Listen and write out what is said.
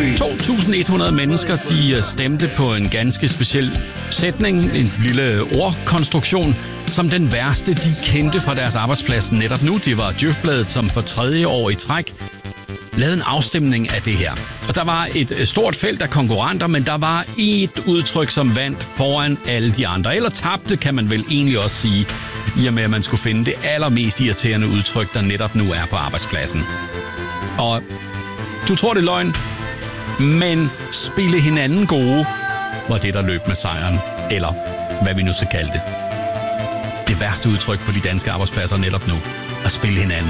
2.100 mennesker, de stemte på en ganske speciel sætning, en lille ordkonstruktion, som den værste, de kendte fra deres arbejdsplads netop nu. Det var Djøfbladet, som for 3. år i træk lavede en afstemning af det her. Og der var et stort felt af konkurrenter, men der var et udtryk, som vandt foran alle de andre. Eller tabte, kan man vel egentlig også sige, i og med at man skulle finde det allermest irriterende udtryk, der netop nu er på arbejdspladsen. Og du tror, det er løgn, men spille hinanden gode var det, der løb med sejren. Eller hvad vi nu skal kalde det. Det værste udtryk på de danske arbejdspladser netop nu. At spille hinanden